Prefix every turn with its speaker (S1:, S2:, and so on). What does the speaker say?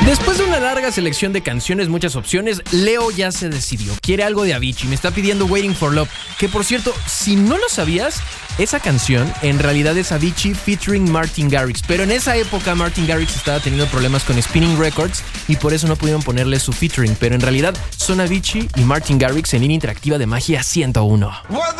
S1: Después de una larga selección de canciones, muchas opciones, Leo ya se decidió. Quiere algo de Avicii, me está pidiendo Waiting for Love. Que por cierto, si no lo sabías, esa canción en realidad es Avicii featuring Martin Garrix. Pero en esa época Martin Garrix estaba teniendo problemas con Spinning Records y por eso no pudieron ponerle su featuring. Pero en realidad son Avicii y Martin Garrix en Línea Interactiva de Magia 101.